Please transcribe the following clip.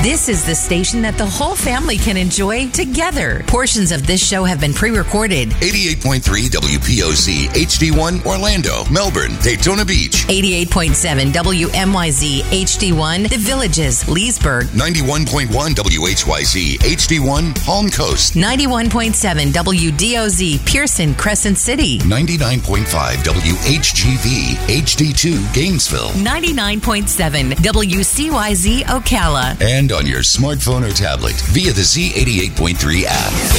This is the station that the whole family can enjoy together. Portions of this show have been pre-recorded. 88.3 WPOC HD1 Orlando, Melbourne, Daytona Beach. 88.7 WMYZ HD1 The Villages, Leesburg. 91.1 WHYZ HD1 Palm Coast. 91.7 WDOZ Pearson, Crescent City. 99.5 WHGV HD2 Gainesville. 99.7 WCYZ Ocala. And on your smartphone or tablet via the Z88.3 app.